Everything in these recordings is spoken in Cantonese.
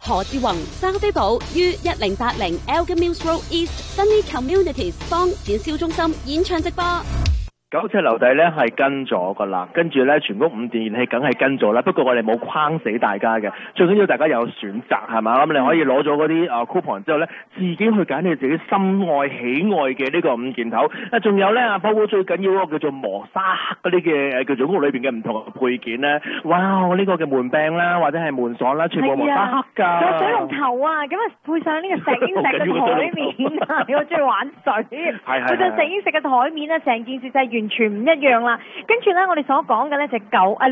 何志宏、沙菲堡於1080 Elgin Mills Road East Sunny Communities 坊展銷中心演唱直播。 九尺樓底咧係跟咗噶啦，跟住咧全屋5電器梗係跟咗啦。不過我哋冇框死大家嘅，最緊要大家有選擇係嘛？咁你可以攞咗嗰啲coupon 之後咧，自己去揀你自己心愛喜愛嘅呢個5件頭。仲有咧阿波波最緊要嗰個叫做磨砂黑嗰啲嘅叫做屋裏邊嘅唔同嘅配件咧，哇！呢個嘅門柄啦，或者係門鎖啦，全部磨砂黑㗎。 仲有水龍頭啊，咁啊配上呢個石英石嘅台面啊，我中意玩水。配上石英石嘅台面啊，成件事就係完全唔一樣啦。跟住咧，我哋所講嘅咧就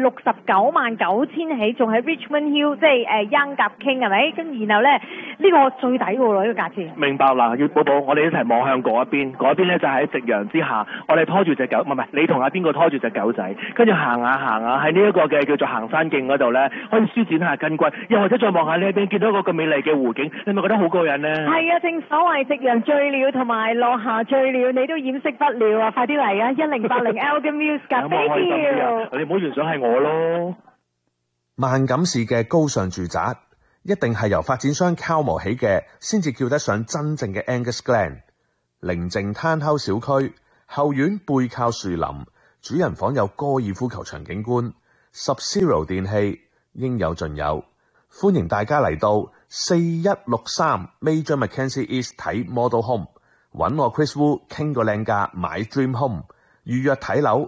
699000起，仲喺 Richmond Hill， 即係Young Gap King 係咪？跟然後咧呢個最抵喎，呢個價錢。明白啦，要寶寶，我哋一齊望向嗰一邊，嗰一邊咧就喺夕陽之下，我哋拖住隻狗，唔係你同阿邊個拖住隻狗仔，跟住行下行下喺呢一個嘅叫做行山徑嗰度咧，可以舒展下筋骨，又或者再望下呢一邊，見到一個咁美麗嘅湖景，你咪覺得好過癮咧？係啊，正所謂夕陽醉了同埋落霞醉了，你都掩飾不了啊！快啲嚟啊！1080 Elgin Mills 㗎 ，thank you。你唔好聯想係我咯。 萬錦市嘅高尚住宅，一定係由發展商敲磨起嘅，先至叫得上真正嘅 Angus Glen。寧靜攤口小區，後院背靠樹林，主人房有高爾夫球場景觀，Sub-Zero 電器應有盡有。歡迎大家嚟到4163 Major Mackenzie East 睇 Model Home， 揾我 Chris Wu 傾個靚價買 Dream Home， 預約睇樓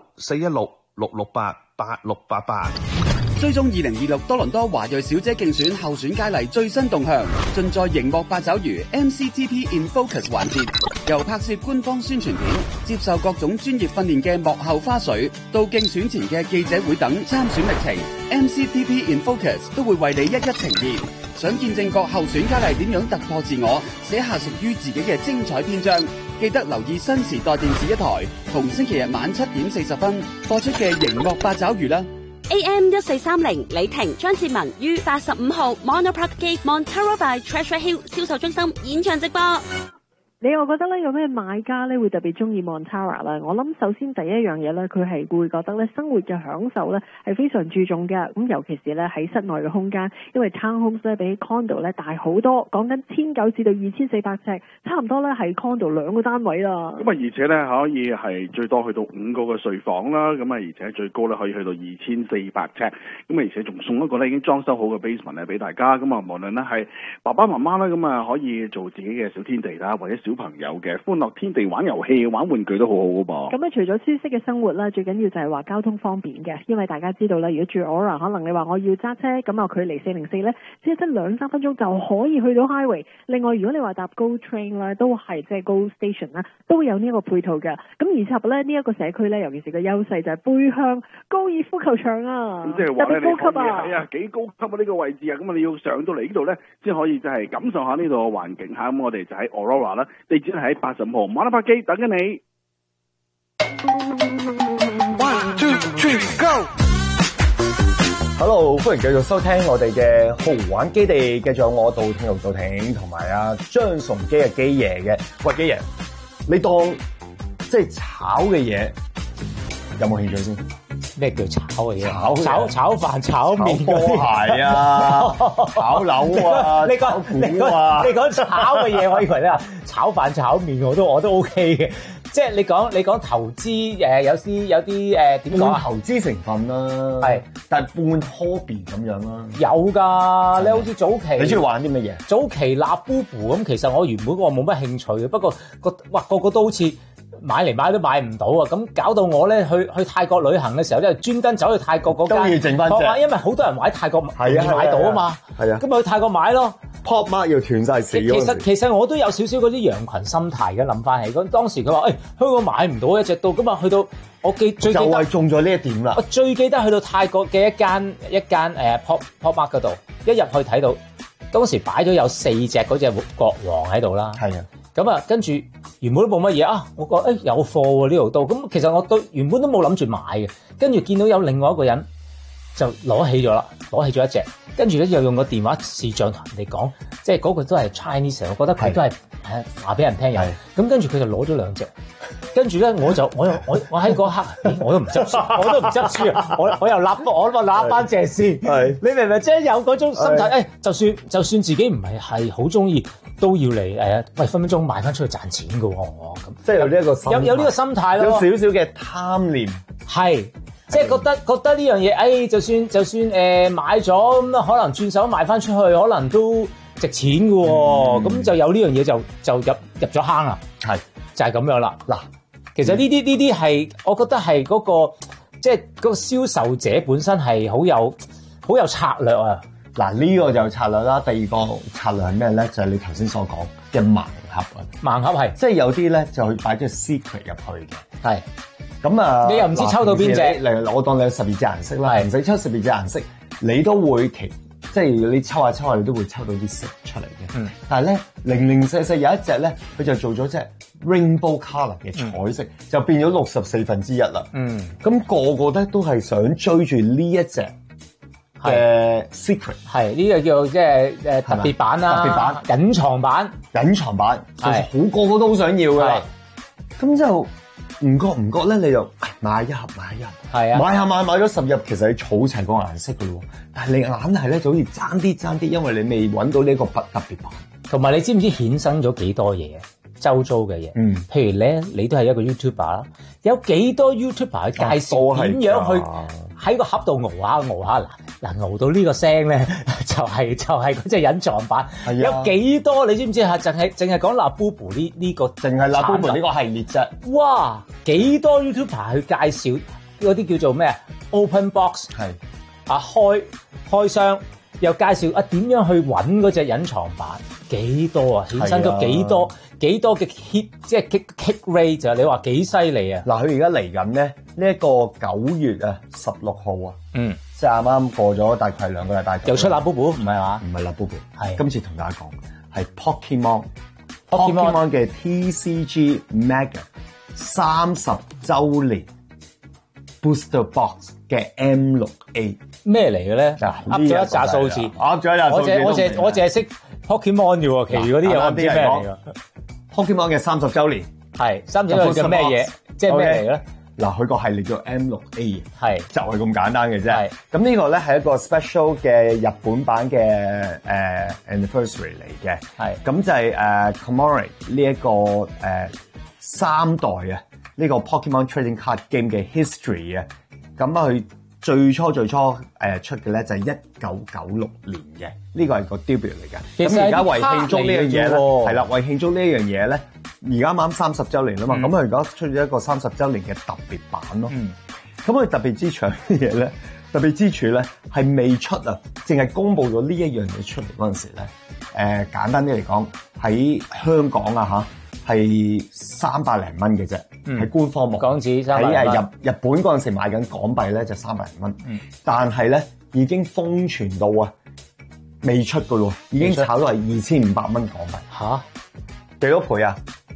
416-668-8688。 追蹤2026多倫多華裔小姐競選候選佳麗最新動向，盡在熒幕八爪魚 MCTP in Focus 環節，由拍攝官方宣傳片、接受各種專業訓練嘅幕後花絮，到競選前嘅記者會等參選歷程 ，MCTP in Focus 都會為你一一呈現。想見證各候選佳麗點樣突破自我，寫下屬於自己嘅精彩篇章，記得留意新時代電視一台，逢星期日晚7點40分播出嘅熒幕八爪魚啦。 AM1430 李婷張志文於85號 Monopark Gate Montara by Treasure Hill 銷售中心演唱直播。 你我覺得咧有咩買家咧會特別中意 Montara 啦？我諗首先第一樣嘢咧，佢係會覺得咧生活嘅享受咧係非常注重嘅。咁尤其是咧喺室內嘅空間，因為 townhomes 咧比 condo 咧大好多，講緊1900至到2400尺，差唔多咧係 condo 2個單位啦。 咁啊，而且咧可以係最多去到5個嘅睡房啦。咁啊，而且最高咧可以去到2400尺。咁啊，而且仲送一個咧已經裝修好嘅 basement 咧俾大家。咁啊，無論咧係爸爸媽媽啦，咁啊可以做自己嘅小天地啦，或者小朋友嘅歡樂天地玩遊戲、玩玩具都好好㗎噃。咁除咗舒適嘅生活啦，最緊要就係話交通方便嘅，因為大家知道啦，如果住 Aura， 可能你話我要揸車，咁啊距離404咧，只係得2-3分鐘就可以去到 highway。另外，如果你話搭 GO train 咧，都係即係 GO station 啦，都有呢一個配套嘅。咁而且咧呢一個社區咧，尤其是個優勢就係背向高爾夫球場啊， 咁即係話咧， 特別高級啊， 係啊，幾高級啊呢個位置啊，咁啊你要上到嚟呢度咧，先可以就係感受下呢度嘅環境嚇。咁我哋就喺 Aurora 啦，地址喺80號馬拉巴基等緊你。 1, 2, 3, go！ Hello， 歡迎繼續收聽我哋嘅豪玩基地，繼續有我杜挺同同埋阿張崇基嘅基爺嘅。喂，基爺，你當即係炒嘅嘢有冇興趣先？ 咩叫炒嘅嘢？ 炒飯、炒麵、 波鞋啊、炒樓啊、 你炒股啊。 你講炒嘅嘢，我以為咧炒飯、炒麵我都 OK 嘅。即係你講投資有啲點講啊？ 投資成分啦， 係， 但係半 hobby 咁樣啦。 有㗎，你好似早期你中意玩啲乜嘢？ 早期立 Boo 咁，其實我原本我冇乜興趣嘅，不過個個都好似買嚟買都買唔到啊！咁搞到我咧去泰國旅行嘅時候咧，專登走去泰國嗰間， 都要剩翻隻， 因為好多人話喺泰國容易買到啊嘛。係啊，咁咪去泰國買咯。 Pop Mark 要斷晒市。 其實我都有少少嗰啲羊群心態嘅，諗翻起咁當時佢話香港買唔到一隻到，咁啊去到我最記得就係中咗呢一點啦。 我最記得去到泰國嘅一間Pop Mark 嗰度，一入去睇到當時擺咗有4隻嗰隻國王喺度啦。係啊。咁啊，跟住原本都冇乜嘢啊，我覺得有貨喎呢度都，咁其實我原本都冇諗住買嘅，跟住見到有另外一個人就攞起咗一隻，跟住咧又用個電話視像同人哋講，即係嗰個都係 Chinese， 我覺得佢都係話俾人聽有，咁跟住佢就攞咗2隻， 跟住咧我喺嗰刻，我都唔執輸啊！我又立翻隻先，你明唔明？即係有嗰種心態，就算自己唔係好中意，都要嚟喂，分分鐘賣翻出去賺錢㗎喎，咁即係有呢一個心態， 有呢個心態咯， 有少少嘅貪念， 係即係覺得呢樣嘢，就算買咗咁可能轉手賣翻出去，可能都值錢㗎喎，咁就有呢樣嘢就入咗坑啦，係就係咁樣啦。嗱，其實呢啲係我覺得係嗰個即係嗰個銷售者本身係好有策略啊。 嗱，呢個就係策略啦。第二個策略係咩咧？就係你頭先所講嘅盲盒啊。 盲盒係， 即係有啲咧就去擺咗 secret 入去嘅。係。咁啊， 你又唔知抽到邊隻？ 例如我當你有12隻顏色啦，唔使抽12隻顏色，你都會即係你抽下，你都會抽到啲色出嚟嘅。但係咧，零零舍舍有一隻咧，佢就做咗隻 rainbow colour 嘅彩色，就變咗1/64啦。咁個咧都係想追住呢一隻嘅 secret， 係呢個叫即係特別版啦，特別版、隱藏版，係好個都好想要㗎。咁就唔覺咧，你就買一盒，係啊，買咗10入，其實你儲齊個顏色㗎咯。但係你硬係咧就好似爭啲，因為你未揾到呢個特別版。同埋你知唔知衍生咗幾多嘢？周遭嘅嘢，譬如咧，你都係一個 YouTuber 啦，有幾多 YouTuber 去介紹點樣去喺個盒度熬下，嗱熬到呢個聲咧，就係嗰隻隱藏版。有幾多你知唔知啊？淨係講辣 Boo 呢個，淨係辣 Boo 呢個系列啫。哇！幾多 YouTuber 去介紹嗰啲叫做咩啊 ？Open box 係啊，開箱又介紹點樣去揾嗰隻隱藏版。幾多啊？衍生咗幾多嘅 hit， 即係 kick rate 就你話幾犀利啊！嗱，佢而家嚟緊咧，呢一個9月16號啊，即係啱啱過咗大概2個禮拜，又出辣 Boo 唔係嘛？唔係辣 Boo，係今次同大家講係 Pokemon 嘅 TCG Mega 30週年 Booster Box 嘅 M6A 咩嚟嘅咧？噏咗一紮數字，我淨係識 Pokemon 嘅喎，其餘嗰啲嘢我唔知咩嚟㗎。Pokemon 嘅30週年係30週年嘅咩嘢？即係咩嚟咧？嗱，佢個系列叫 M6A， 係就係咁簡單嘅啫。咁呢個咧係一個 special 嘅日本版嘅anniversary 嚟嘅。係咁就係commemorate 呢一個3代啊呢個 Pokemon Trading Card Game 嘅 history 啊。咁佢最初出嘅咧就係1996年嘅，呢個係個 debut 嚟嘅。咁而家為慶祝呢樣嘢咧，係啦，為慶祝呢樣嘢咧，而家啱30週年啦嘛，咁佢而家出咗一個30週年嘅特別版咯。咁佢特別之處係乜嘢咧？特別之處咧係未出啊，淨係公佈咗呢一樣嘢出嚟嗰陣時咧，簡單啲嚟講喺香港啊係300零蚊嘅啫，係官方網港紙300喺日本嗰陣時買緊港幣咧就300零蚊，但係咧已經瘋傳到未出㗎咯，已經炒到係2500蚊港幣。嚇幾多倍啊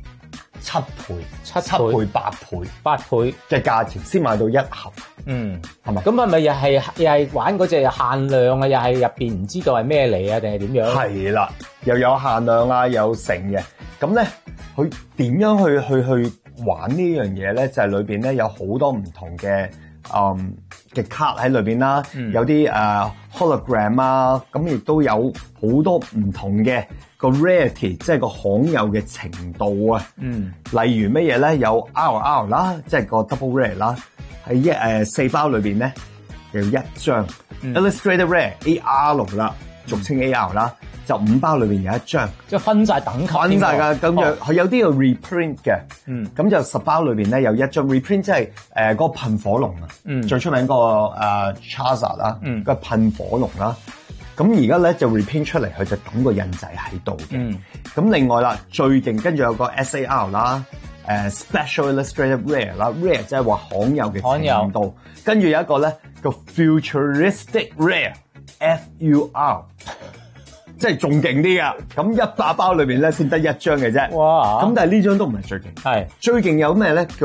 ？7倍、8倍嘅價錢先買到一盒。係咪？咁係咪又係玩嗰隻限量啊？又係入邊唔知道係咩嚟啊？定係點樣？係啦，又有限量啊，有成嘅。咁咧，佢點樣去玩呢樣嘢咧？就係裏邊咧有好多唔同嘅嘅卡喺裏邊啦，有啲hologram 啊，咁亦都有好多唔同嘅個 rarity， 即係個罕有嘅程度啊。例如乜嘢咧？有 RR 啦，即係個 double rare 啦。喺4包裏邊咧，有一張 Illustrated Rare AR 啦，俗稱 AR 啦，就5包裏邊有一張，即係分晒等級，分晒㗎。咁樣佢有啲要 reprint 嘅，咁就10包裏邊咧有一張 reprint，即係嗰個噴火龍啊，最出名個Charizard 啦，個噴火龍啦。咁而家咧就 reprint 出嚟，佢就抌個印仔喺度嘅。咁另外啦，最勁跟住有個 SAR 啦。Special Illustrated Rare 啦 ，Rare 即係話罕有嘅程度，跟住有一個咧叫 Futuristic Rare，FUR， 即係仲勁啲噶。咁100包裏邊咧先得一張嘅啫。哇！咁但係呢張都唔係最勁，係最勁有咩咧？叫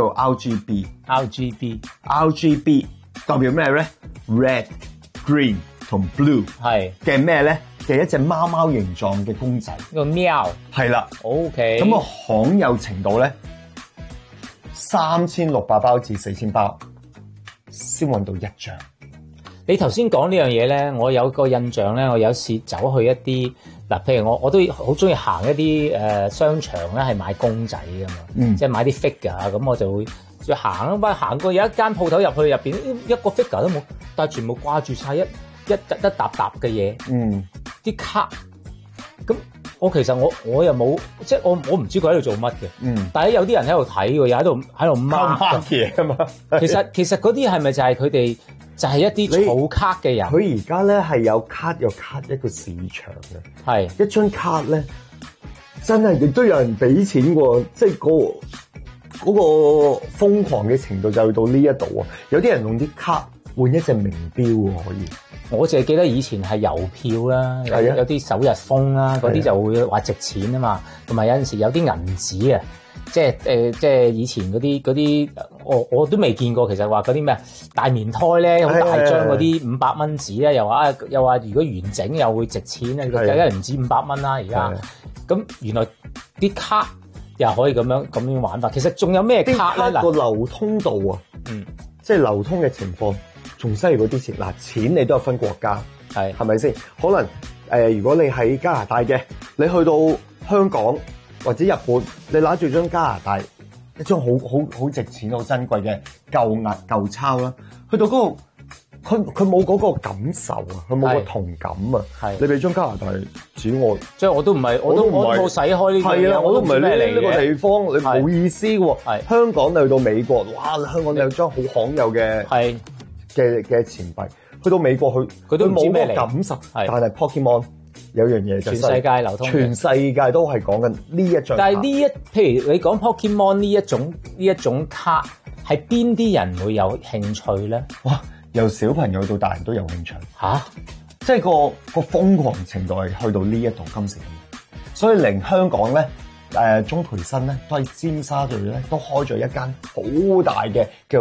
RGB 代表咩咧 ？Red、Green 同 Blue 係嘅咩咧？嘅一隻貓貓形狀嘅公仔，個喵係啦。OK，咁個罕有程度咧。 3600包至4000包先揾到一張。 你頭先講呢樣嘢咧，我有個印象咧，我有次走去一啲嗱，譬如我都好中意行一啲商場咧，係買公仔噶嘛，即係買啲 figure 咁，我就會行過有一間鋪頭入去入邊，一個 figure 都冇，但係全部掛住晒一沓嘅嘢，啲卡。咁我其實我又冇，即係我唔知佢喺度做乜嘅，但係有啲人喺度睇喎，又喺度 mark 嘢㗎嘛。 其實嗰啲係咪就係佢哋？就係一啲儲卡嘅人， 佢而家咧係有卡一個市場嘅，係一張卡咧，真係亦都有人俾錢喎，即係嗰個瘋狂嘅程度就去到呢一度啊！有啲人用啲卡換一隻名錶喎，可以。我淨係記得以前係郵票啦，有啲首日封啦，嗰啲就會話值錢啊嘛，同埋有陣時有啲銀紙啊。即係以前嗰啲，我都未見過。其實話嗰啲咩大棉胎咧，好大張嗰啲500蚊紙咧，又話如果完整又會值錢咧，梗係唔止500蚊啦。而家咁原來啲卡又可以咁樣玩法。其實仲有咩卡咧？嗱，個流通度啊，即係流通嘅情況仲犀利過啲錢。嗱，錢你都有分國家，係咪先？可能如果你喺加拿大嘅，你去到香港或者日本，你拿住張加拿大一張好值錢、好珍貴嘅舊鈔啦，去到嗰度，佢冇嗰個感受啊，佢冇個同感啊。你俾張加拿大紙我，即係我都冇使開呢啲嘢。係啊，我都唔係呢個地方，你冇意思喎。香港你去到美國，哇！香港你有張好罕有嘅錢幣，去到美國佢都冇個感受，但係 Pokemon。有樣嘢就全世界流通，全世界都係講緊呢一張卡。但係譬如你講 Pokemon 呢一種卡，係邊啲人會有興趣咧？哇！由小朋友到大人都有興趣嚇，即係個瘋狂程度係去到呢一度今時今日。所以令香港咧鍾培生咧都喺尖沙咀咧都開咗一間好大嘅叫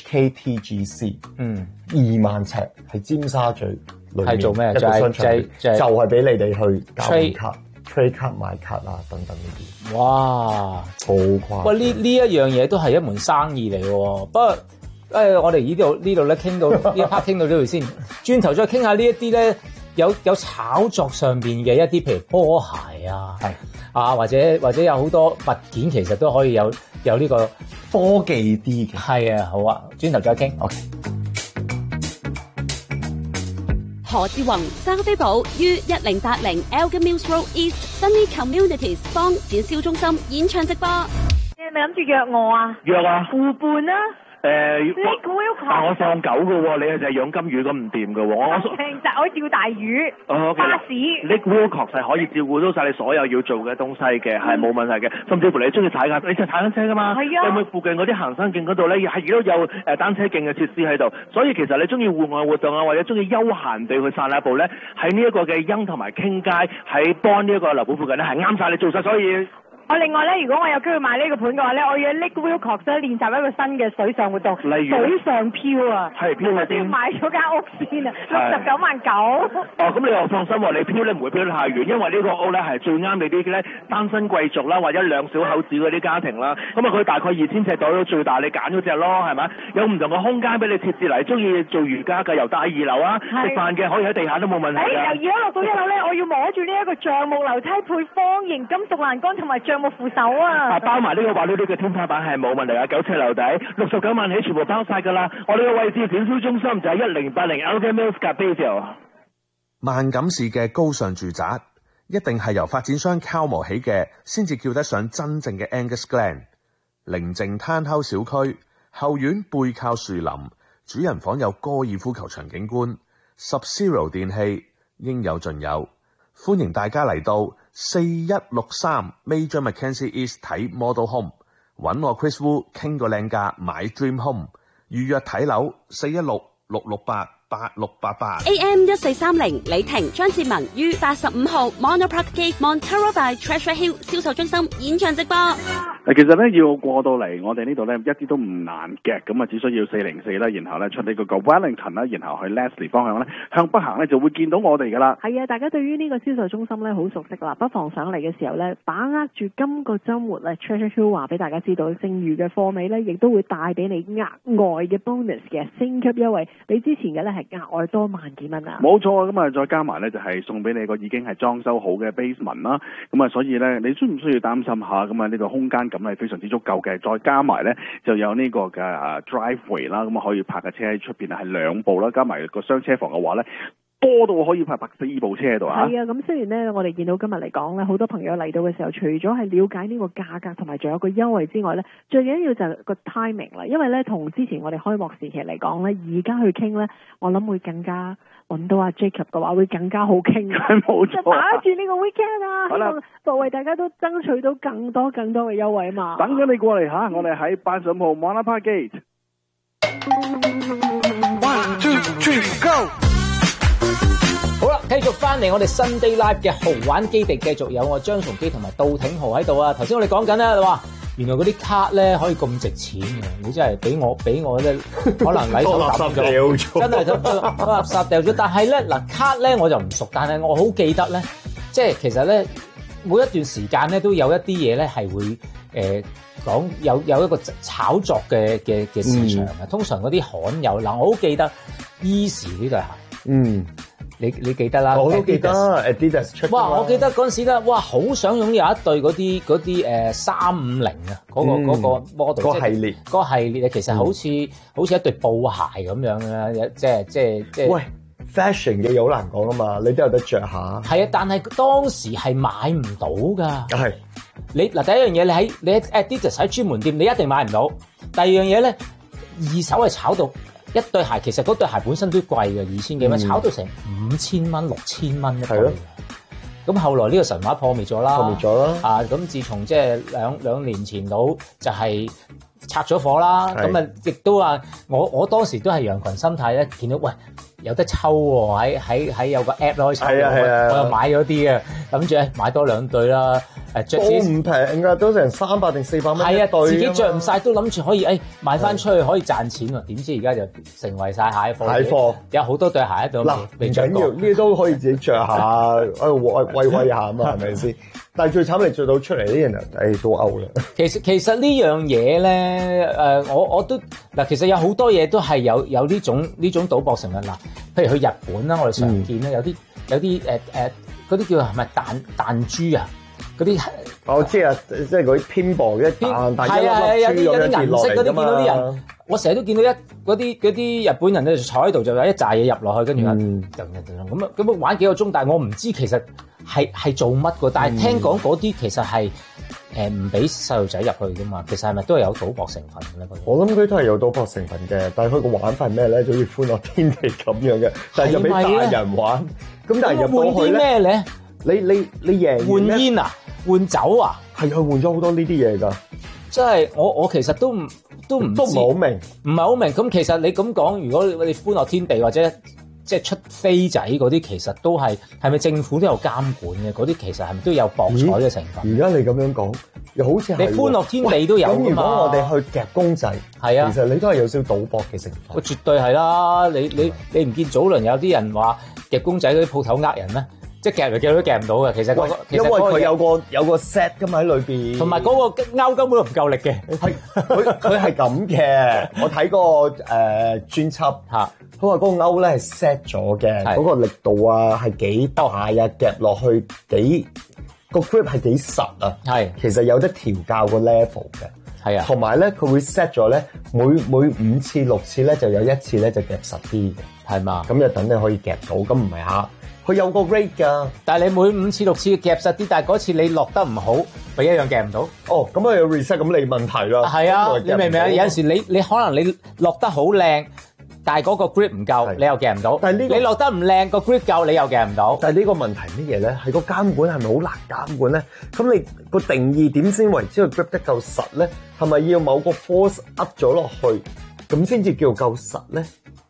HKTGC， 2萬尺喺尖沙咀。係做咩？就係俾你哋去交換卡、trade 卡、買卡啊等等呢啲。哇，好誇！喂，呢一樣嘢都係一門生意嚟嘅喎。不過我哋呢度咧傾到呢一 part 傾到呢度先，轉頭再傾下呢一啲咧有炒作上邊嘅一啲，譬如波鞋啊，或者有好多物件其實都可以有呢個科技啲嘅。係啊，好啊，轉頭再傾。OK。 何志宏、莎菲寶於1080 Elgin Mills Road East Sunny Communities 坊展銷中心演唱直播。你係咪諗住約我啊？ 約啊！ 互伴啊！ 但我放狗嘅喎，你係就係養金魚咁唔掂嘅喎。 但我照大魚。巴士。 Lake Will 確實可以照顧到晒你所有要做嘅東西嘅，係冇問題嘅。甚至乎你中意踩架，你就踩單車噶嘛。係啊。有冇附近嗰啲行山徑嗰度咧，亦都有單車徑嘅設施喺度。所以其實你中意戶外活動啊，或者中意休閒地去散下步咧，喺呢一個嘅欣同埋傾街喺幫呢一個樓盤附近咧，係啱晒你做晒所有嘢。 我另外咧，如果我有機會買呢個盤嘅話咧，我要 Lake Wilcox 咧練習一個新嘅水上活動， 例如水上漂啊！ 係漂喺邊？ 買咗間屋先啊，69.9萬。 哦，咁你又放心喎，你漂咧唔會漂得太遠，因為呢個屋咧係最啱你啲咧單身貴族啦，或者兩小口子嗰啲家庭啦。咁啊，佢大概2000尺度都最大，你揀咗隻咯，係咪？有唔同嘅空間俾你設置嚟，中意做瑜伽嘅由大2樓啊，食飯嘅可以喺地下都冇問題㗎。 由2樓落到1樓咧，我要摸住呢一個橡木樓梯配方形金屬欄杆同埋橡木扶手啊！ 包埋呢個滑溜溜嘅天花板係冇問題啊，9尺樓底，69萬起全部包晒㗎啦。我哋嘅位置展銷中心就係1080 Elgin Mills Gardenia。 萬錦市嘅高尚住宅一定係由發展商敲磨起嘅，先至叫得上真正嘅 Angus Glen。寧靜攤口小區，後院背靠樹林，主人房有高爾夫球場景觀，Sub-Zero 電器應有盡有。歡迎大家嚟到4163 Major Mackenzie East 睇 Model Home， 揾我 Chris Wu 傾個靚價買 Dream Home， 預約睇樓416 668 8688。 AM 1430李婷張志文於85號 Monopark Gate Montero by Treasure Hill 銷售中心演唱直播。 其實咧要過到嚟我哋呢度咧一啲都唔難嘅，咁啊只需要404啦，然後咧出呢個 Wellington 啦，然後去 Leslie 方向咧向北行咧就會見到我哋噶啦。 係啊，大家對於呢個銷售中心咧好熟悉啦，不妨上嚟嘅時候咧，把握住今個週末咧 Treasure Hill 話俾大家知道，剩餘嘅貨尾咧亦都會帶俾你額外嘅 bonus 嘅升級優惠，比之前嘅咧係額外多萬幾蚊啊！ 冇錯啊，咁啊再加埋咧就係送俾你個已經係裝修好嘅 basement 啦，咁啊所以咧你需唔需要擔心下？咁啊呢個空間感係非常之足夠嘅，再加埋咧就有呢個嘅driveway 啦，咁啊可以泊嘅車喺出邊係2部啦，加埋個雙車房嘅話咧，多到可以泊4部車喺度啊！ 係啊，咁雖然咧我哋見到今日嚟講咧，好多朋友嚟到嘅時候，除咗係了解呢個價格同埋仲有個優惠之外咧，最緊要就係個 timing 啦，因為咧同之前我哋開幕時期嚟講咧，而家去傾咧，我諗會更加揾到阿 Jacob 嘅話會更加好傾。 冇錯， 打住呢個 weekend 啊， 好啦， 希望為大家都爭取到更多嘅優惠啊嘛！ 等緊你過嚟嚇，我哋喺85號 Monopark Gate。1 2 3 go！ 好啦，繼續翻嚟我哋 Sunday Live 嘅豪玩基地，繼續有我張崇基同埋杜挺豪喺度啊！頭先我哋講緊啦，你話原來嗰啲卡咧可以咁值錢嘅，你真係俾我咧可能禮手抌咗，真係垃圾掉咗。但係咧嗱，卡咧我就唔熟，但係我好記得咧，即係其實咧每一段時間咧都有一啲嘢咧係會講有一個炒作嘅市場啊。通常嗰啲罕有嗱，我好記得 Yeezy 呢對鞋。你記得啦？ 我都記得 Adidas 出。 哇！我記得嗰陣時咧，哇！好想擁有一對嗰啲350啊，嗰個 model 個系列。 嗰個系列其實好似一對布鞋咁樣嘅，即係。 喂 ，fashion 嘅嘢好難講啊嘛，你都有得着下。係啊，但係當時係買唔到㗎。 係。 你嗱第一樣嘢，你喺 Adidas 喺專門店，你一定買唔到。第二樣嘢咧，二手係炒到。一對鞋其實嗰對鞋本身都貴嘅，2000幾蚊，炒到成5000蚊、6000蚊一對嘅。咁後來呢個神話破滅咗啦。啊，咁自從即係兩年前到就係拆咗夥啦。咁啊，亦都話我當時都係羊群心態咧，見到喂有得抽喎，喺有個 app 可以抽，我又買咗啲嘅，諗住買多2對啦。着都唔平㗎，都成300定400蚊一對。 自己着唔晒都諗住可以賣翻出去可以賺錢喎。點知而家就成為晒蟹貨，有好多對鞋喺度。 嗱，唔緊要，呢啲都可以自己着下，威下啊嘛，係咪先？但係最慘你着到出嚟啲人都嘔啦。其實呢樣嘢咧，我都嗱，其實有好多嘢都係有呢種賭博成分嗱。譬如去日本啦，我哋常見咧有啲嗰啲叫係咪彈珠啊？嗰啲我知啊，即係嗰啲偏薄嘅彈一粒珠咁樣跌落嚟㗎嘛。有啲銀色嗰啲見到啲人，我成日都見到嗰啲日本人咧就坐喺度就有一紮嘢入落去，跟住咁玩幾個鐘，但係我唔知其實係做乜㗎。但係聽講嗰啲其實係唔俾細路仔入去㗎嘛。其實係咪都係有賭博成分咧？ 我諗佢都係有賭博成分嘅，但係佢個玩法係咩咧？就好似歡樂天地咁樣嘅，但係就俾大人玩。咁但係入到去咩咧？ 你贏換煙啊？換酒啊？ 係佢換咗好多呢啲嘢㗎。 即係我其實都唔係好明， 唔係好明。咁其實你咁講，如果你歡樂天地或者即係出飛仔嗰啲，其實都係咪政府都有監管嘅？嗰啲其實係咪都有博彩嘅成分？ 而家你咁樣講，又好似係你歡樂天地都有㗎嘛。咁如果我哋去夾公仔， 係啊， 其實你都係有少少賭博嘅成分。 我絕對係啦。你唔見早輪有啲人話夾公仔嗰啲鋪頭呃人咩？即係夾嚟夾都夾唔到嘅，其實因為佢有個 set 㗎嘛喺裏邊， 同埋嗰個勾根本都唔夠力嘅。 係佢係咁嘅，我睇過專輯嚇，佢話嗰個勾咧係 set 咗嘅，嗰個力度啊係幾大啊，夾落去幾個 grip 係幾實啊，係其實有得調校個 level 嘅，係啊，同埋咧佢會 set 咗咧每5次6次咧就有1次咧就夾實啲嘅，係嘛？咁就等你可以夾到，咁唔係嚇。佢有個 rate 㗎，但係你每5次6次夾實啲，但係嗰次你落得唔好，咪一樣夾唔到。哦，咁啊有 reset，咁你問題啦。係啊，你明唔明啊？有陣時你可能你落得好靚，但係嗰個 grip 唔夠，你又夾唔到。但係呢個你落得唔靚，個 grip 夠，你又夾唔到。但係呢個問題乜嘢咧？係個監管係咪好難監管咧？咁你個定義點先為之個 grip 得夠實咧？係咪要某個 force up 咗落去，咁先至叫夠實咧？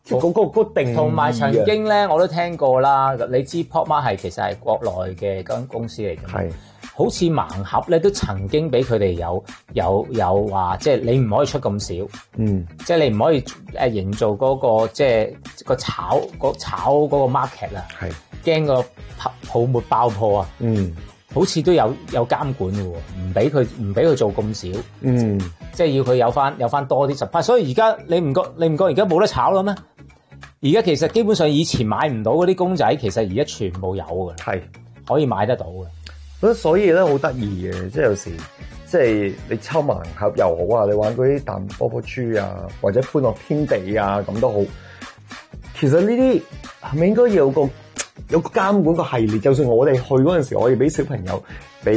即係嗰個定義同埋曾經咧，我都聽過啦。你知 PopMart 其實係國內嘅間公司嚟嘅，係好似盲盒咧，都曾經俾佢哋有話，即係你唔可以出咁少，即係你唔可以營造嗰個即係個炒嗰個 market 啊，驚個泡沫爆破啊，好似都有監管嘅喎，唔俾佢做咁少，即係要佢有翻多啲 supply。所以而家你唔覺而家冇得炒啦咩？而家其實基本上以前買唔到嗰啲公仔，其實而家全部有嘅，係可以買得到嘅。 所以咧好得意嘅，即係有時即係你抽盲盒又好啊，你玩嗰啲彈波波豬啊，或者歡樂天地啊咁都好。其實呢啲係咪應該有個監管個系列？就算我哋去嗰陣時，我哋俾小朋友俾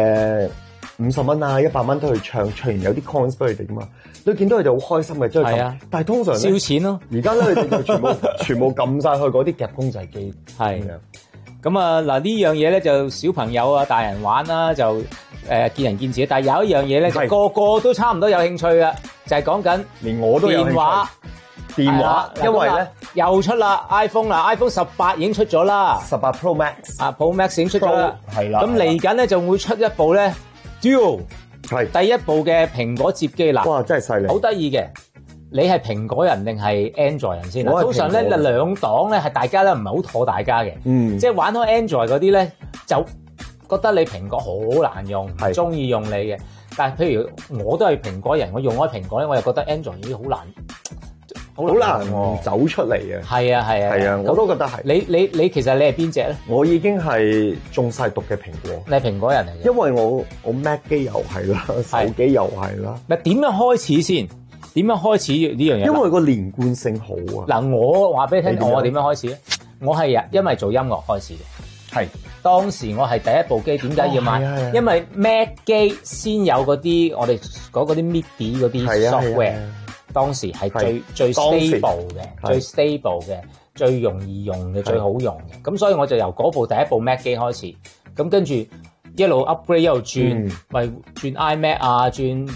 50蚊啊100蚊都去唱完有啲 coins 俾佢哋噶嘛，你見到佢哋好開心嘅，即係咁。但係通常燒錢咯。 而家咧佢哋就全部撳晒去嗰啲夾公仔機。係咁啊嗱，呢樣嘢咧就小朋友啊大人玩啦，就見仁見智。但係有一樣嘢咧，就個個都差唔多有興趣嘅，就係講緊連我都有興趣。電話，因為咧又出啦 iPhone 啦 ，iPhone 18已經出咗啦 ，18 Pro Max 啊 Pro Max 已經出咗啦， 係啦。 咁嚟緊咧就會出一部咧 Duo， 係第一部嘅蘋果摺機啦。 哇，真係犀利！ 好得意嘅，你係蘋果人定係 Android 人先？通常咧兩黨咧係大家咧唔係好妥大家嘅，即係玩開 Android 嗰啲咧就覺得你蘋果好難用，唔中意用你嘅。但係譬如我都係蘋果人，我用開蘋果咧，我又覺得 Android 已經好難。 好難走出嚟嘅， 係啊， 我都覺得係。 你其實你係邊隻咧？ 我已經係中晒毒嘅蘋果。 你係蘋果人嚟嘅， 因為我 Mac 機又係啦，手機又係啦。 咪點樣開始先？點樣開始呢樣嘢？ 因為個連貫性好啊。 嗱，我話俾你聽，我點樣開始咧？我係因為做音樂開始嘅。係當時我係第一部機，點解要買？因為 Mac 機先有嗰啲我哋嗰啲 MIDI 嗰啲 software。當時係最 stable 嘅，最 stable 嘅，最容易用嘅，最好用嘅。咁所以我就由嗰部第一部 Mac 機開始，咁跟住一路 upgrade 一路轉，咪轉 iMac 啊，轉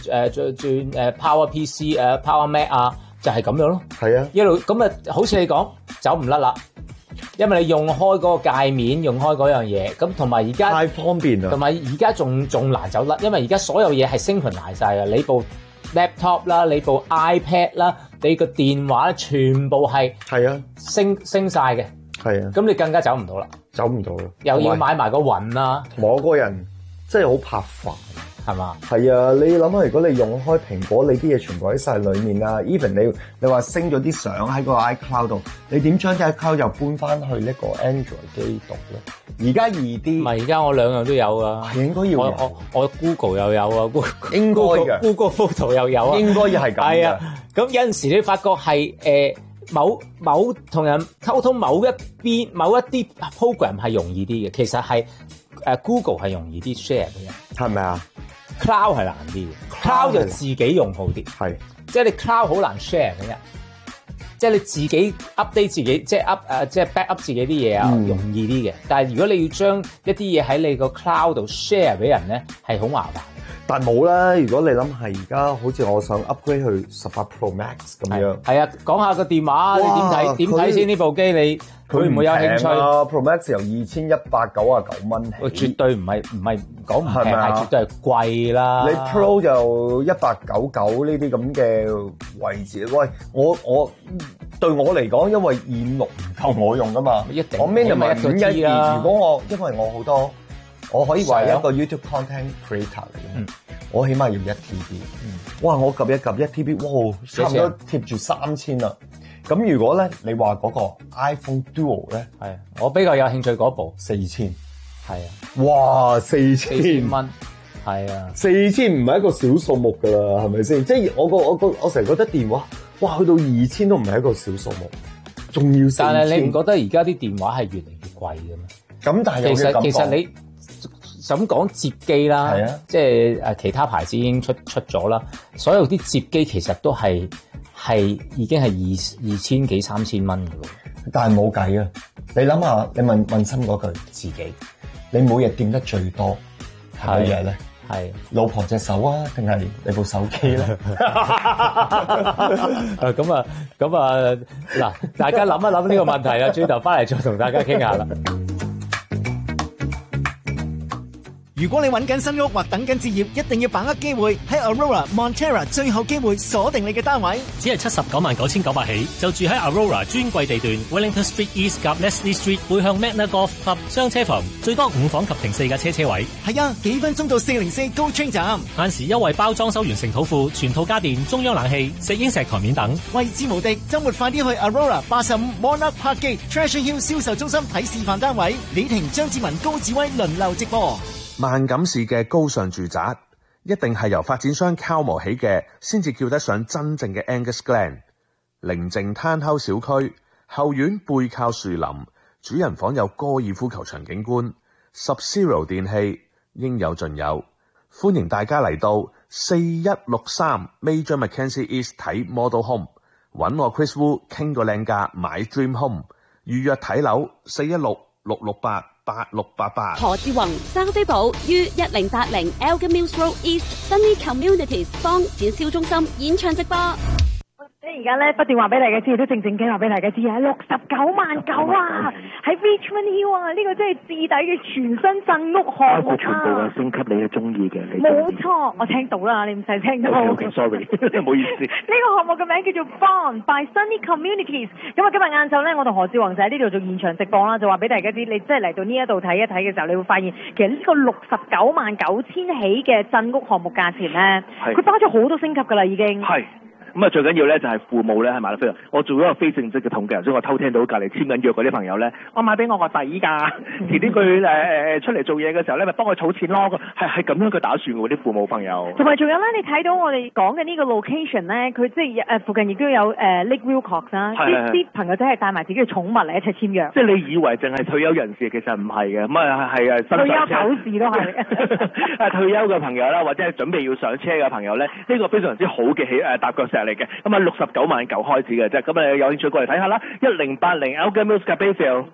Power PC Power Mac 啊，就係咁樣咯。係啊，一路咁啊，好似你講走唔甩啦，因為你用開嗰個界面，用開嗰樣嘢，咁同埋而家太方便啦， 同埋而家仲難走甩，因為而家所有嘢係 synchronize 晒嘅，你部laptop 啦，你部 iPad 啦，你個電話咧，全部係升晒嘅，係啊，咁你更加走唔到啦， 走唔到啦， 又要買埋個雲啦， 我個人真係好怕煩， 係嘛？ 係啊，你諗下，如果你用開蘋果，你啲嘢全部喺晒裏面啦 ，even 你話升咗啲相喺個 iCloud 度，你點將啲 iCloud 又搬翻去呢個 Android 機度咧？而家易啲， 唔係而家我兩樣都有啊， 係應該要我 Google 又有啊， 應該嘅 Google Photo 又有啊， 應該要係咁嘅。 係啊，咁有陣時你發覺係某同人溝通某一啲 program 係容易啲嘅，其實係Google 係容易啲 share 嘅， 係咪啊 ？Cloud 係難啲嘅 ，Cloud 就自己用好啲，係，即係你 Cloud 好難 share 嘅啫。即係你自己 update 自己，即係即係 back up 自己啲嘢啊，容易啲嘅。但係如果你要將一啲嘢喺你個 cloud 度 share 俾人咧，係好麻煩。 但係冇啦，如果你諗係而家好似我想 upgrade 去18 Pro Max 咁樣， 係啊，講下個電話你點睇先？呢部機你會唔會有興趣 ？Pro Max 由2199蚊起， 絕對唔係講唔平，係絕對係貴啦。 你 Pro 就199呢啲咁嘅位置，喂，我對我嚟講，因為256唔夠我用噶嘛，我 minimum 512啦。如果因為我好多。我可以話一個 YouTube content creator 嚟嘅，我起碼要1 TB。哇！我撳一撳1 TB， 哇，差唔多貼住3000啦。咁如果咧，你話嗰個 iPhone Duo 咧， 係我比較有興趣嗰部 4000， 係啊， 哇，4000 蚊，係啊 ，4000唔係一個小數目㗎啦，係咪先？即係我成日覺得電話，哇，去到2000都唔係一個小數目，仲要4000。 但係你唔覺得而家啲電話係越嚟越貴嘅咩？ 咁但係其實你。咁講摺機啦，即係其他牌子已經出咗啦，所有啲摺機其實都係已經係2000幾3000蚊嘅咯。 但係冇計啊！你諗下，你問心嗰句自己，你每日掂得最多係乜嘢咧？ 係老婆隻手啊，定係你部手機咧？ 咁啊，嗱，大家諗一諗呢個問題啦，轉頭翻嚟再同大家傾下啦。 如果你揾緊新屋或等緊置業，一定要把握機會，喺 Aurora Montera 最後機會鎖定你嘅單位。 只係799900起，就住喺 Aurora 專櫃地段 Wellington Street East 夾 Leslie Street 背向 Magna Golf Club 雙車房，最多5房及停4架車位。 係啊，幾分鐘到404 GO Train 站。 限時優惠包裝修完成土庫、全套家電、中央冷氣、石英石台面等。 位置無敵，周末快啲去 Aurora 85 Monarch Park Gate Treasure Hill 銷售中心睇示範單位。李婷、張志文、高志威輪流直播。 萬錦市嘅高尚住宅，一定係由發展商敲磨起嘅，先至叫得上真正嘅 Angus Glen。寧靜攤溝小區，後院背靠樹林，主人房有高爾夫球場景觀，Sub-Zero 電器應有盡有。歡迎大家嚟到4163 Major Mackenzie East 睇 Model Home， 揾我 Chris Wu 傾個靚價買 Dream Home， 預約睇樓416-668-8688。 何志宏、生飛寶於1080 Elgin Mills Road East Sunny Communities 幫展銷中心演唱直播。 而家咧不斷話俾大家知，都靜靜雞話俾大家知啊，69.9萬啊，喺 Richmond Hill 啊，呢個真係置底嘅全新鎮屋項目全部嘅升級你係中意嘅， 冇錯，我聽到啦，你唔使聽到。 sorry， 唔好意思。 呢個項目嘅名叫做 Bond by Sunny Communities。咁啊，今日晏晝咧，我同何志宏就喺呢度做現場直播啦，就話俾大家知，你真係嚟到呢一度睇一睇嘅時候，你會發現其實呢個69.9萬起嘅鎮屋項目價錢咧，佢包咗好多升級㗎啦，已經。係。 咁啊，最緊要咧就係父母咧係買得飛啊！我做咗個非正式嘅統計，所以我偷聽到隔離簽緊約嗰啲朋友咧，我買俾我個仔㗎，遲啲佢出嚟做嘢嘅時候咧，咪幫佢儲錢咯。係咁樣嘅打算喎，啲父母朋友。 同埋仲有咧，你睇到我哋講嘅呢個 location 咧，佢即係附近亦都有Lake Wilcox 啦，啲朋友仔係帶埋自己嘅寵物嚟一齊簽約。 即係你以為淨係退休人士，其實唔係嘅，咁啊係退休狗士都係。 退休嘅朋友啦，或者係準備要上車嘅朋友咧，呢個非常之好嘅踏腳石嚟嘅。咁啊，69.9萬開始嘅啫，咁啊有興趣過嚟睇下啦。1080 Elgin Mills Bayfield。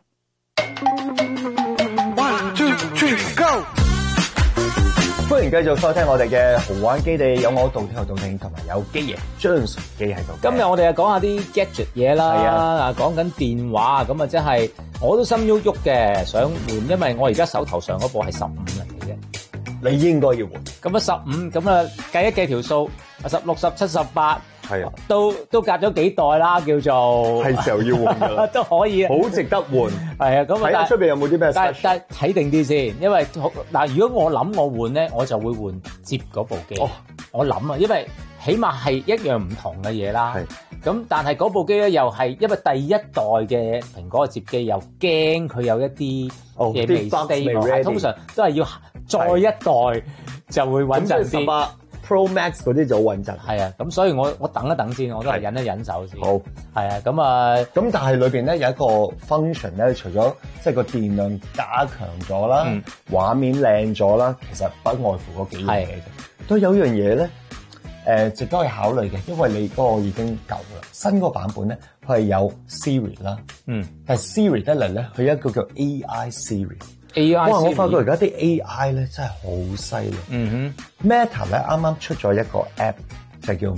1 2 3 Go！ 歡迎繼續收聽我哋嘅豪玩基地，有我杜天豪杜定同埋有機爺張崇基喺度。 今日我哋講下啲 gadget 嘢啦，啊講緊電話咁啊，即係我都心喐喐嘅，想換，因為我而家手頭上嗰部係15嚟嘅啫。 你應該要換。 咁啊15，咁啊計一計條數，16、17、18。係啊，都隔咗幾代啦，叫做係時候要換噶啦， 都可以， 好值得換。係啊，咁睇下出邊有冇啲咩？但係睇定啲先，因為嗱，如果我諗我換咧，我就會換接嗰部機。哦，我諗啊，因為起碼係一樣唔同嘅嘢啦。係咁，但係嗰部機咧又係因為第一代嘅蘋果嘅接機，又驚佢有一啲嘢未 stable，通常都係要再一代就會穩陣啲。 Pro Max 嗰啲就好穩陣， 係啊，咁所以我等一等先，我都係忍一忍手先。好，係啊，咁咁但係裏邊咧有一個 function 咧，除咗即係個電量加強咗啦，畫面靚咗啦，其實不外乎嗰幾樣嘢嘅。都有一樣嘢咧，值得去考慮嘅，因為你嗰個已經舊啦，新嗰個版本咧佢係有 Siri 啦，但係 Siri 得嚟咧，佢有一個叫 AI Siri。哇！我發覺而家啲 AI 咧真係好犀利。Meta 咧啱啱出咗一個 app 就叫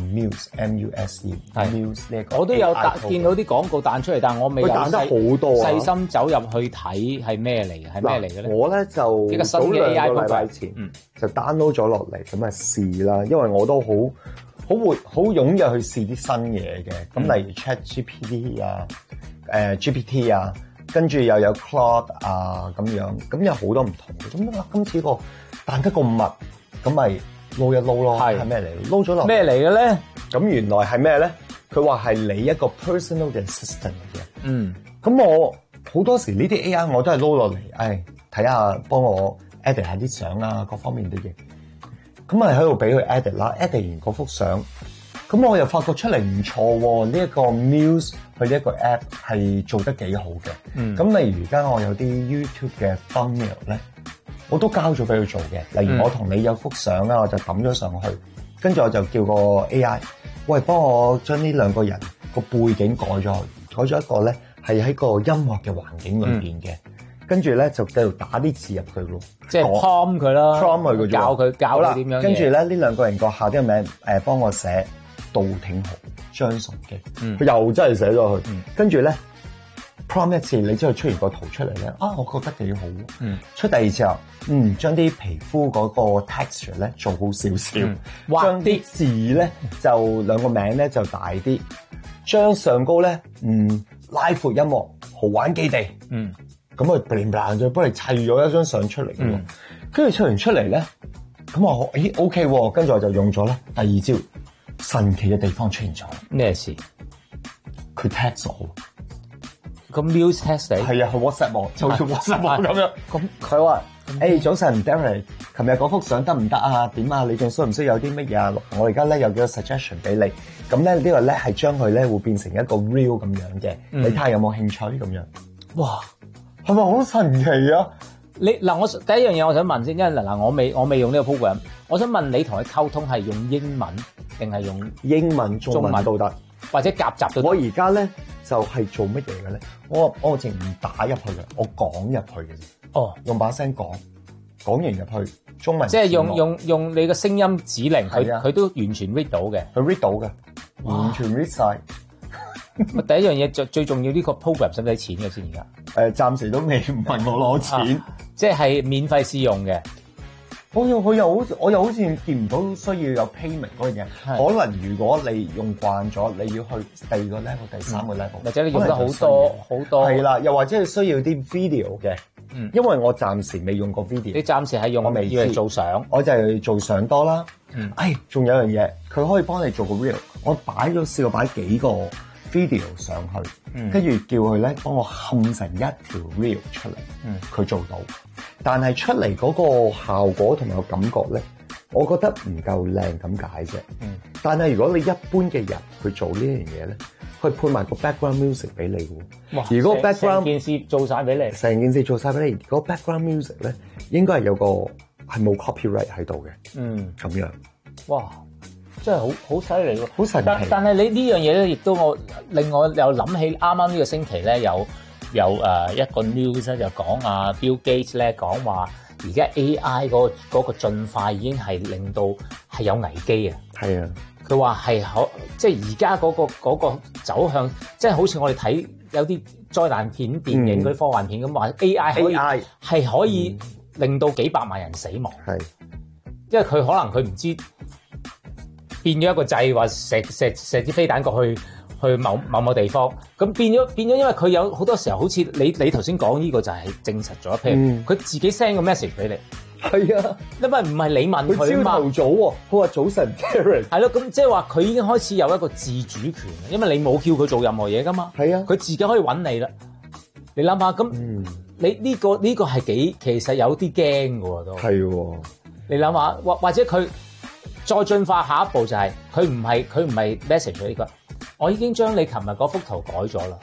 Muse，M-U-S-E。Muse 呢個我都有見到啲廣告彈出嚟，但我未有彈得好多細心走入去睇係咩嚟嘅，係咩嚟嘅咧？ 我咧就呢個新嘅 AI 2個禮拜前就 download 咗落嚟咁啊試啦，因為我都好踴躍去試啲新嘢嘅。咁例如 ChatGPT 啊、GPT 啊。跟住又有 Claude 啊咁樣，咁有好多唔同嘅。咁今次個彈得咁密，咁咪撈一撈咯。係咩嚟？撈咗落咩嚟嘅咧？ 咁原來係咩咧？佢話係你一個 personal assistant 嚟嘅。咁我好多時呢啲 AI 我都係撈落嚟，睇下幫我 edit 下啲相啊，各方面啲嘢。咁咪喺度俾佢 edit 啦 ，edit 完嗰幅相。咁我又發覺出嚟唔錯喎，呢一個 Muse 佢呢一個 app 係做得幾好嘅。咁例如而家我有啲 YouTube 嘅 thumbnail 咧，我都交咗俾佢做嘅。例如我同你有幅相啦，我就抌咗上去，跟住我就叫個 AI， 喂，幫我將呢兩個人個背景改咗一個咧係喺個音樂嘅環境裏邊嘅。 跟住咧就繼續打啲字入去咯， 即係 prompt 佢啦 ，prompt 佢嘅啫。 教佢點樣。 跟住咧呢兩個人個下啲名幫我寫杜挺豪、張崇基，佢又真係寫咗去。跟住咧 prompt 一次，你之後出現個圖出嚟咧，我覺得幾好。出第二次後，將啲皮膚嗰個 texture 咧做好少少，將啲字咧就兩個名咧就大啲，將上高咧拉闊音樂豪玩基地，咁啊 bling 再幫你砌咗一張相出嚟嘅，跟住砌完出嚟咧，咁我OK 喎，跟住我就用咗咧第二招神奇嘅地方出現咗。 咩事？ 佢 text 我。 咁 Muse text 你？ 係啊，佢 WhatsApp 我，就好似 WhatsApp 我咁樣。咁佢話：早晨 Derek， 琴日嗰幅相得唔得啊？點啊？你仲需唔需要有啲乜嘢啊？我而家咧有幾個 suggestion 俾你。咁咧呢個咧係將佢咧會變成一個 reel 咁樣嘅，你睇下有冇興趣咁樣？哇，係咪好神奇啊？ 我第一樣嘢我想問先，因為嗱我未用呢個 program， 我想問你同佢溝通係用英文定係用英文、中文都得， 或者夾雜都得。 我而家咧就係做乜嘢嘅咧？我淨唔打入去嘅，我講入去嘅啫。用把聲講完入去中文， 即係用你嘅聲音指令，佢都完全 read 到嘅， 佢 read 到嘅，完全 read 晒。 第一樣嘢最重要，呢個 program 使唔使錢嘅先？而家暫時都未問我攞錢， 即係免費試用嘅。 我又好似見唔到需要有 payment 嗰樣嘢。可能如果你用慣咗，你要去第二個 level、第三個 level， 或者你用得好多係啦，又或者係需要啲 video 嘅。因為我暫時未用過 video。 你暫時係用我未要嚟做相， 我就係做相多啦。仲有樣嘢，佢可以幫你做個 reel。我試過擺幾個 video 上去，跟住叫佢咧幫我冚成一條 reel 出嚟，佢做到。但係出嚟嗰個效果同埋個感覺咧，我覺得唔夠靚咁解啫。但係如果你一般嘅人去做呢樣嘢咧，佢配埋個 background music 俾你喎。如果 background 成件事做晒俾你， 如果 background music 咧，應該係有個係冇 copyright 喺度嘅。咁樣， 哇！真係好犀利喎， 好神奇。 但係你呢樣嘢咧，亦都令我又諗起啱啱呢個星期咧有一個 news 咧就講Bill Gates 咧講話而家 AI 嗰個進化已經係令到係有危機啊。 係啊， 佢話係即係而家嗰個走向，即係好似我哋睇有啲災難片、電影嗰啲科幻片咁話 AI 係可以令到幾百萬人死亡。係，因為佢可能佢唔知。變咗一個掣，話射支飛彈過去某地方，咁變咗，因為佢有好多時候，好似你頭先講呢個就係證實咗，譬如佢自己 send 個 message 俾你， 係啊， 因為唔係你問佢嘛， 佢朝頭早喎，佢話早晨 Karen， 係咯，咁即係話佢已經開始有一個自主權，因為你冇叫佢做任何嘢噶嘛， 係啊， 佢自己可以揾你啦，你諗下，咁你呢個係其實有啲驚㗎喎都， 係喎， 你諗下，或者佢。再進化下一步就係佢唔係 message 呢個，我已經將你琴日嗰幅圖改咗啦。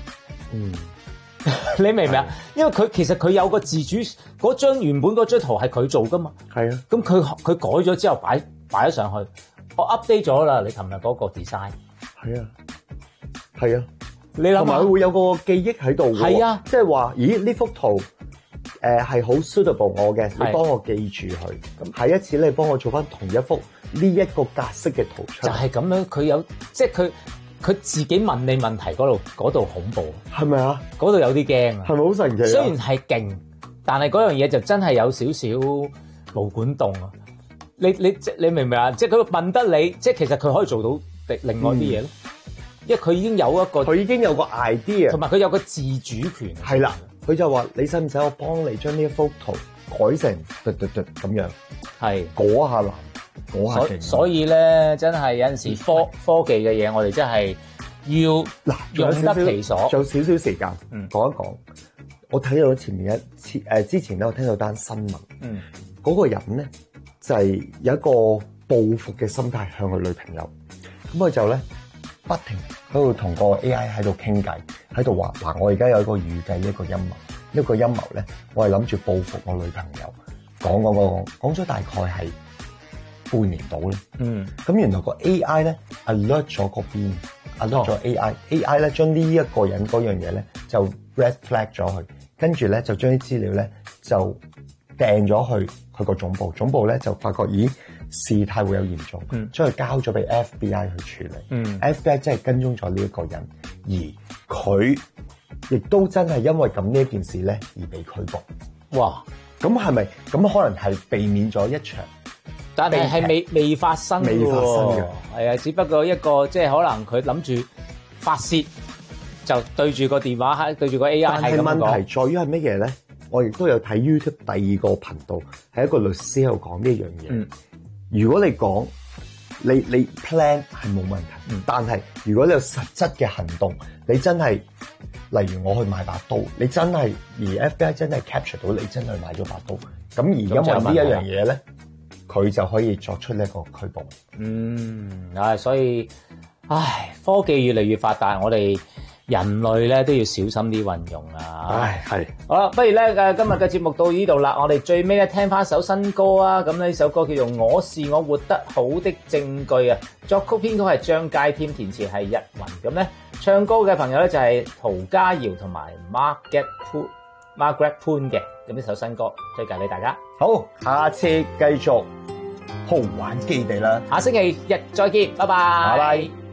你明唔明啊？因為其實佢有個自主，原本嗰張圖係佢做噶嘛。係啊。咁佢改咗之後擺咗上去，我 update 咗啦。你琴日嗰個 design。係啊。係啊。你諗下，同埋佢會有個記憶喺度喎。係啊。即係話，咦？呢幅圖。係好 suitable 我嘅，你幫我記住佢。咁下一次你幫我做翻同一幅呢一個格式嘅圖出嚟。就係咁樣，佢有即係佢自己問你問題嗰度恐怖，係咪啊？嗰度有啲驚啊，係咪好神奇啊？雖然係勁，但係嗰樣嘢就真係有少少毛管戙啊！你明唔明啊？即係佢問得你，即係其實佢可以做到另外啲嘢咯。因為佢已經有個 idea， 同埋佢有個自主權。係啦。佢就話：你使唔使我幫你將呢一幅圖改成咁樣？係嗰下難，嗰下勁。所以咧，真係有陣時科技嘅嘢，我哋真係要用得其所。仲有少少時間，講一講。我睇到前面之前咧，我聽到單新聞。嗰個人咧就係有一個報復嘅心態向佢女朋友。咁佢就咧不停喺度同個 AI 喺度傾偈。喺度話嗱，我而家有一個預計，一個陰謀。一個陰謀咧，我係諗住報復我女朋友。講咗大概係半年到咧。咁原來個 AI 咧 alert 咗嗰邊，alert 咗 AI 咧將呢一個人嗰樣嘢咧就 red flag 咗佢， 跟住咧就將啲資料咧就掟咗去佢個總部，總部咧就發覺咦事態會有嚴重，將佢交咗俾 FBI 去處理。FBI 真係跟蹤咗呢一個人，而佢亦都真係因為咁呢一件事咧而被拘捕。哇！咁係咪咁可能係避免咗一場？ 但係未發生嘅喎，係啊，只不過一個即係可能佢諗住發泄，就對住個電話，對住個 AI 係咁講。但係問題在於係乜嘢咧？我亦都有睇 YouTube 第二個頻道，係一個律師喺度講呢一樣嘢。如果你講你 plan 係冇問題，但係如果你有實質嘅行動，你真係例如我去買把刀，你真係而 FBI 真係 capture 到你真係買咗把刀，咁而因為呢一樣嘢咧，佢就可以作出呢一個拘捕。所以，科技越嚟越發達，我哋人類咧都要小心啲運用啊！ 係好啦，不如咧今日嘅節目到呢度啦，我哋最尾咧聽翻首新歌啊！咁呢首歌叫做《我是我活得好的證據》啊，作曲編曲係張佳添，填詞係日雲。咁咧唱歌嘅朋友咧就係陶家瑤同埋 Margaret Poon 嘅。咁呢首新歌推介俾大家。 好，下次繼續豪玩基地啦， 下星期日再見，拜拜。 拜拜。